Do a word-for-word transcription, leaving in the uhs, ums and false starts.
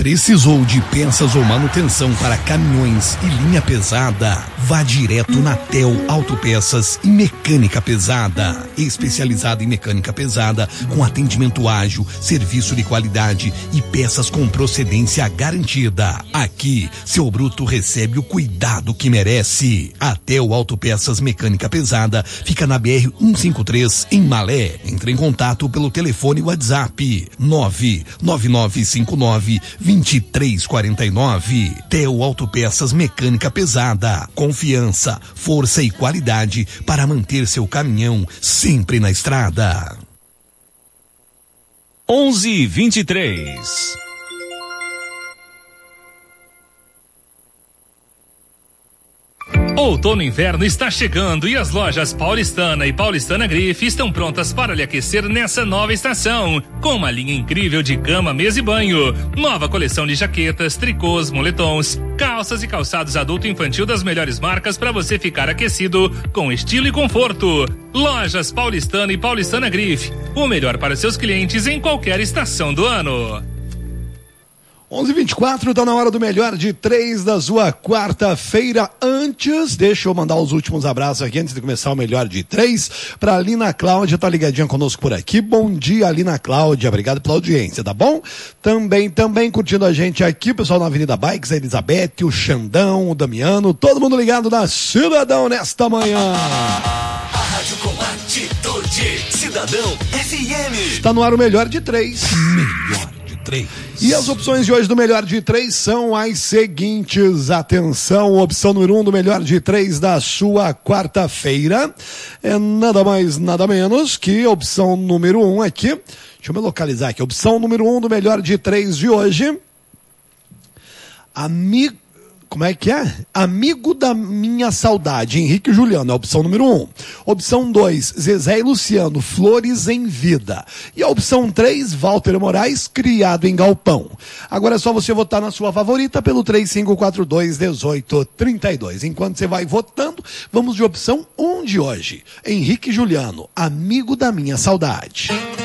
Precisou de peças ou manutenção para caminhões e linha pesada? Vá direto na Tel Autopeças e Mecânica Pesada. Especializada em mecânica pesada, com atendimento ágil, serviço de qualidade e peças com procedência garantida. Aqui, seu bruto recebe o cuidado que merece. A Tel Autopeças Mecânica Pesada fica na B R cento e cinquenta e três, em Malé. Entre em contato pelo telefone WhatsApp nove nove nove cinco nove vinte e três quarenta e nove. Tel Autopeças Mecânica Pesada. Confiança, força e qualidade para manter seu caminhão sempre na estrada. onze e vinte e três. Outono e inverno está chegando e as lojas Paulistana e Paulistana Grife estão prontas para lhe aquecer nessa nova estação, com uma linha incrível de cama, mesa e banho, nova coleção de jaquetas, tricôs, moletons, calças e calçados adulto e infantil das melhores marcas para você ficar aquecido com estilo e conforto. Lojas Paulistana e Paulistana Grife, o melhor para seus clientes em qualquer estação do ano. onze e vinte e quatro, tá na hora do melhor de três da sua quarta-feira. Antes, deixa eu mandar os últimos abraços aqui, antes de começar o melhor de três, pra Alina Cláudia, tá ligadinha conosco por aqui. Bom dia, Alina Cláudia, obrigado pela audiência, tá bom? Também, também curtindo a gente aqui, o pessoal na Avenida Bikes, a Elizabeth, o Xandão, o Damiano, todo mundo ligado na Cidadão nesta manhã. A rádio com atitude, Cidadão F M. Tá no ar o melhor de três. Melhor de três. E as opções de hoje do melhor de três são as seguintes. Atenção, opção número um do melhor de três da sua quarta-feira é nada mais, nada menos que opção número um aqui. Deixa eu me localizar aqui. Opção número um do melhor de três de hoje. Amigo. Como é que é? Amigo da minha saudade, Henrique e Juliano, é a opção número um. Opção dois, Zezé e Luciano, Flores em Vida. E a opção três, Walter Moraes, Criado em Galpão. Agora é só você votar na sua favorita pelo três cinco quatro dois, um oito três dois. Enquanto você vai votando, vamos de opção um de hoje. Henrique e Juliano, Amigo da minha saudade.